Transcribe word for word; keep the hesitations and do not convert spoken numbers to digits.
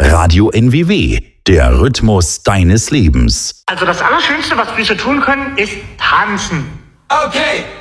Radio N W W, der Rhythmus deines Lebens. Also das Allerschönste, was Füße tun können, ist tanzen. Okay.